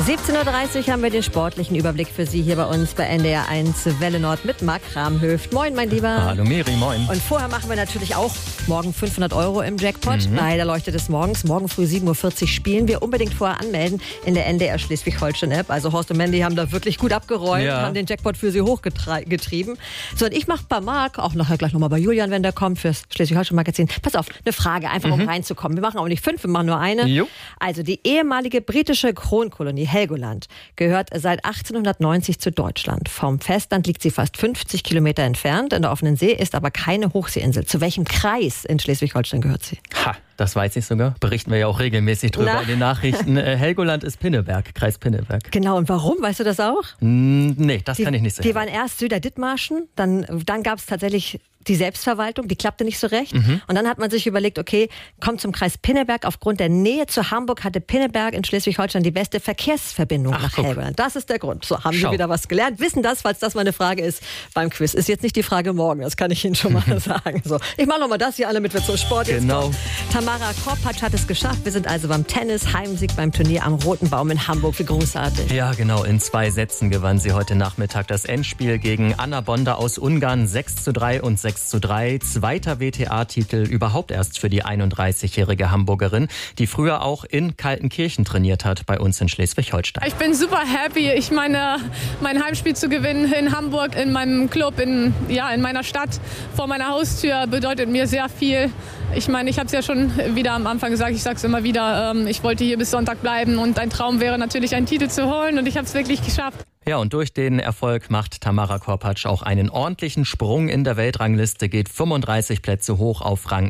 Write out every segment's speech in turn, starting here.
17.30 Uhr haben wir den sportlichen Überblick für Sie hier bei uns bei NDR 1 Welle Nord mit Marc Kramhöft. Moin, mein Lieber. Hallo Miri, moin. Und vorher machen wir natürlich auch morgen 500 € im Jackpot. Bei der Leuchte des Morgens. Morgen früh 7.40 Uhr spielen wir. Unbedingt vorher anmelden in der NDR Schleswig-Holstein-App. Also Horst und Mandy haben da wirklich gut abgeräumt, haben den Jackpot für Sie hochgetrieben. So, und ich mache bei Marc, auch nachher gleich nochmal bei Julian, wenn der kommt, fürs Schleswig-Holstein-Magazin. Pass auf, eine Frage, einfach um reinzukommen. Wir machen auch nicht 5, wir machen nur eine. Jo. Also die ehemalige britische Kronkolonie Helgoland gehört seit 1890 zu Deutschland. Vom Festland liegt sie fast 50 Kilometer entfernt in der offenen See, ist aber keine Hochseeinsel. Zu welchem Kreis in Schleswig-Holstein gehört sie? Ha, das weiß ich sogar. Berichten wir ja auch regelmäßig drüber in den Nachrichten. Helgoland ist Pinneberg, Kreis Pinneberg. Genau, und warum? Weißt du das auch? Nee, das kann ich nicht sagen. Die waren erst Süderdithmarschen, dann gab es tatsächlich die Selbstverwaltung, die klappte nicht so recht. Und dann hat man sich überlegt, okay, kommt zum Kreis Pinneberg. Aufgrund der Nähe zu Hamburg hatte Pinneberg in Schleswig-Holstein die beste Verkehrsverbindung nach Helgoland. Das ist der Grund. So, haben Sie wieder was gelernt. Wissen das, falls das mal eine Frage ist beim Quiz. Ist jetzt nicht die Frage morgen, das kann ich Ihnen schon mal sagen. So, ich mache nochmal das hier, alle mit wir zum Sport jetzt kommen. Tamara Korpatsch hat es geschafft. Wir sind also beim Tennis, Heimsieg beim Turnier am Roten Baum in Hamburg. Wie großartig. Ja, genau. In 2 Sätzen gewann sie heute Nachmittag das Endspiel gegen Anna Bonda aus Ungarn 6:3 und 6:3. Zweiter WTA-Titel überhaupt erst für die 31-jährige Hamburgerin, die früher auch in Kaltenkirchen trainiert hat, bei uns in Schleswig-Holstein. Ich bin super happy. Ich meine, mein Heimspiel zu gewinnen in Hamburg, in meinem Club, in meiner Stadt, vor meiner Haustür, bedeutet mir sehr viel. Ich meine, ich habe es ja schon wieder am Anfang gesagt, ich sage es immer wieder, ich wollte hier bis Sonntag bleiben und ein Traum wäre natürlich, einen Titel zu holen und ich habe es wirklich geschafft. Ja, und durch den Erfolg macht Tamara Korpatsch auch einen ordentlichen Sprung in der Weltrangliste, geht 35 Plätze hoch auf Rang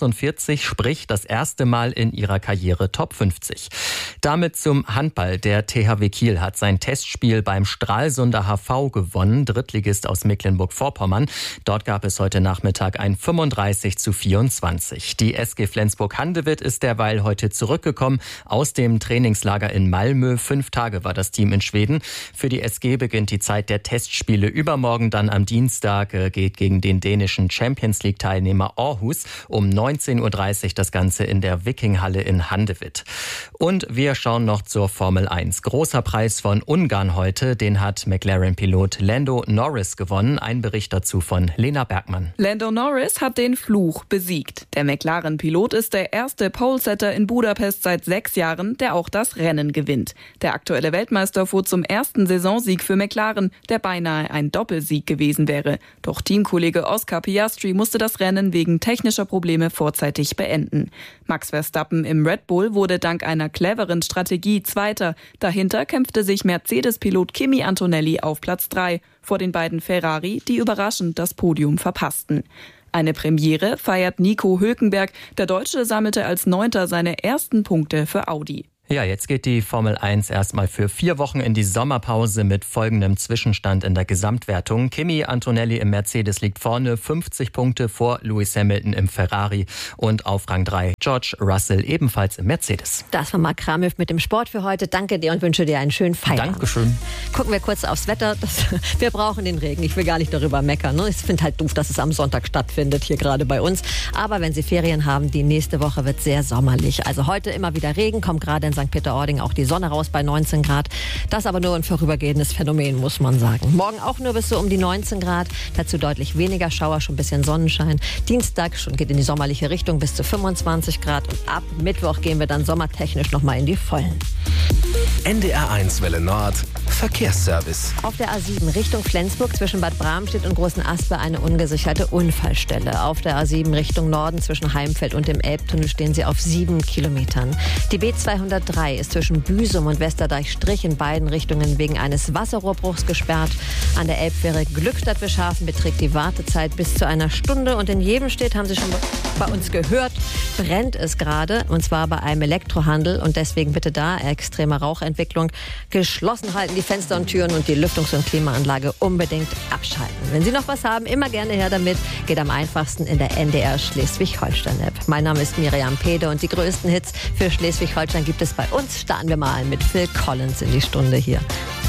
46, sprich das erste Mal in ihrer Karriere Top 50. Damit zum Handball. Der THW Kiel hat sein Testspiel beim Stralsunder HV gewonnen, Drittligist aus Mecklenburg-Vorpommern. Dort gab es heute Nachmittag ein 35:24. Die SG Flensburg-Handewitt ist derweil heute zurückgekommen aus dem Trainingslager in Malmö. 5 Tage war das Team in Schweden. Für die SG beginnt die Zeit der Testspiele. Übermorgen dann am Dienstag geht gegen den dänischen Champions-League-Teilnehmer Aarhus um 19:30 Uhr das Ganze in der Vikinghalle in Handewitt. Und wir schauen noch zur Formel 1. Großer Preis von Ungarn heute, den hat McLaren-Pilot Lando Norris gewonnen. Ein Bericht dazu von Lena Bergmann. Lando Norris hat den Fluch besiegt. Der McLaren-Pilot ist der erste Polesetter in Budapest seit 6 Jahren, der auch das Rennen gewinnt. Der aktuelle Weltmeister fuhr zum ersten Saisonsieg für McLaren, der beinahe ein Doppelsieg gewesen wäre. Doch Teamkollege Oscar Piastri musste das Rennen wegen technischer Probleme vorzeitig beenden. Max Verstappen im Red Bull wurde dank einer cleveren Strategie Zweiter. Dahinter kämpfte sich Mercedes-Pilot Kimi Antonelli auf Platz 3 vor den beiden Ferrari, die überraschend das Podium verpassten. Eine Premiere feiert Nico Hülkenberg. Der Deutsche sammelte als 9. seine ersten Punkte für Audi. Ja, jetzt geht die Formel 1 erstmal für 4 Wochen in die Sommerpause mit folgendem Zwischenstand in der Gesamtwertung. Kimi Antonelli im Mercedes liegt vorne, 50 Punkte vor Lewis Hamilton im Ferrari und auf Rang 3 George Russell ebenfalls im Mercedes. Das war Marc Kramhöft mit dem Sport für heute. Danke dir und wünsche dir einen schönen Feierabend. Dankeschön. Gucken wir kurz aufs Wetter. Wir brauchen den Regen. Ich will gar nicht darüber meckern. Ne? Ich finde halt doof, dass es am Sonntag stattfindet, hier gerade bei uns. Aber wenn Sie Ferien haben, die nächste Woche wird sehr sommerlich. Also heute immer wieder Regen, kommt gerade in St. Peter-Ording auch die Sonne raus bei 19 Grad. Das aber nur ein vorübergehendes Phänomen, muss man sagen. Morgen auch nur bis so um die 19 Grad. Dazu deutlich weniger Schauer, schon ein bisschen Sonnenschein. Dienstag schon geht in die sommerliche Richtung bis zu 25 Grad. Und ab Mittwoch gehen wir dann sommertechnisch nochmal in die Vollen. NDR 1 Welle Nord Verkehrsservice. Auf der A7 Richtung Flensburg zwischen Bad Bramstedt und Großen Aspe eine ungesicherte Unfallstelle. Auf der A7 Richtung Norden zwischen Heimfeld und dem Elbtunnel stehen Sie auf 7 Kilometern. Die B203 ist zwischen Büsum und Westerdeich-Strich in beiden Richtungen wegen eines Wasserrohrbruchs gesperrt. An der Elbfähre Glückstadt-Beschafen beträgt die Wartezeit bis zu 1 Stunde. Und in Jebenstedt, haben Sie schon bei uns gehört, brennt es gerade. Und zwar bei einem Elektrohandel. Und deswegen bitte da, extreme Rauchentwicklung, geschlossen halten die Fenster und Türen und die Lüftungs- und Klimaanlage unbedingt abschalten. Wenn Sie noch was haben, immer gerne her damit. Geht am einfachsten in der NDR Schleswig-Holstein-App. Mein Name ist Miriam Pede und die größten Hits für Schleswig-Holstein gibt es bei uns. Starten wir mal mit Phil Collins in die Stunde hier.